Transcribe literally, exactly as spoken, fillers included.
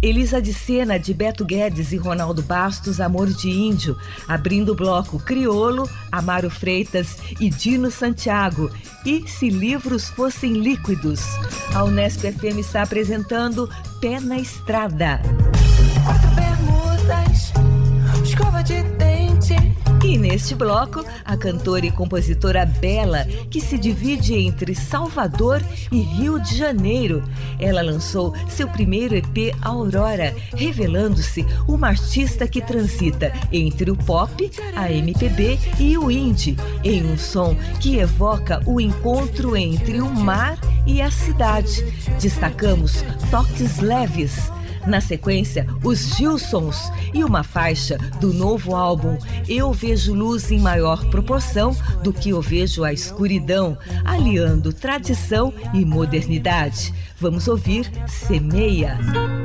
Elisa de Sena, de Beto Guedes e Ronaldo Bastos, Amor de Índio. Abrindo o bloco Criolo, Amaro Freitas e Dino Santiago. E Se Livros Fossem Líquidos. A Unesp F M está apresentando Pé na Estrada. Quatro bermudas, escova de dente. E neste bloco, a cantora e compositora Bela, que se divide entre Salvador e Rio de Janeiro. Ela lançou seu primeiro E P Aurora, revelando-se uma artista que transita entre o pop, a M P B e o indie, em um som que evoca o encontro entre o mar e a cidade. Destacamos toques leves. Na sequência, os Gilsons e uma faixa do novo álbum Eu Vejo Luz em Maior Proporção do que Eu Vejo a Escuridão, aliando tradição e modernidade. Vamos ouvir Semeia.